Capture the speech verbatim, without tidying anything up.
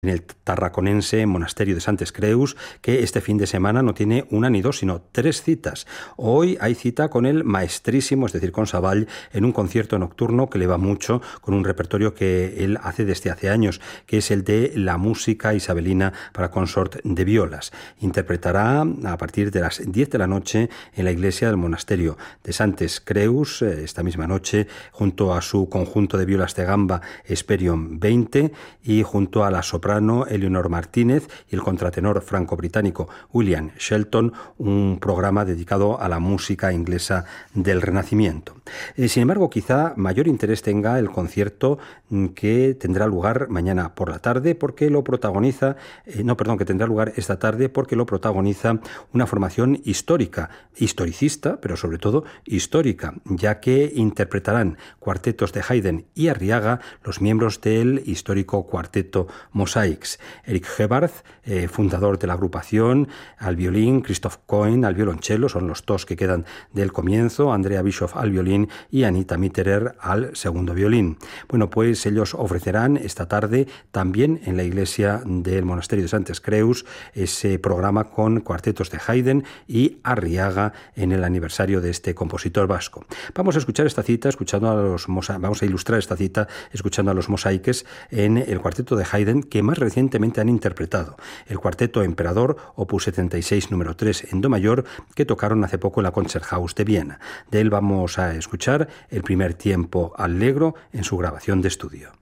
en el tarraconense Monasterio de Santes Creus, que este fin de semana no tiene una ni dos, sino tres citas. Hoy hay cita con el maestrísimo, es decir, con Savall, en un concierto nocturno que le va mucho, con un repertorio que él hace desde hace años, que es el de la música isabelina para consort de violas. Interpretará a partir de las diez de la noche en la iglesia del Monasterio de Santes Creus, esta misma noche, junto a su conjunto de violas de gamba Hesperion veinte y junto a la soprano Eleonor Martínez y el contratenor franco-británico William Shelton, un programa dedicado a la música inglesa del Renacimiento. Eh, sin embargo, quizá mayor interés tenga el concierto que tendrá lugar mañana por la tarde, porque lo protagoniza, eh, no, perdón, que tendrá lugar esta tarde, porque lo protagoniza una formación histórica, historicista, pero sobre todo histórica, ya que interpretarán cuartetos de Haydn y Arriaga los miembros del histórico cuarteto Mosaics. Eric Hebarth, eh, fundador de la agrupación, al violín, Christoph Cohen al violonchelo, son los dos que quedan del comienzo, Andrea Bischoff al violín y Anita Mitterer al segundo violín. Bueno, pues ellos ofrecerán esta tarde también en la iglesia del Monasterio de Santes Creus ese programa con cuartetos de Haydn y Arriaga en el aniversario de este compositor vasco. Vamos a escuchar esta cita, escuchando a los vamos a ilustrar esta cita escuchando a los Mosaics en el cuarteto de Haydn que más recientemente han interpretado, el cuarteto Emperador, opus setenta y seis, número tres en do mayor, que tocaron hace poco en la Concerthaus de Viena. De él vamos a escuchar el primer tiempo allegro en su grabación de estudio.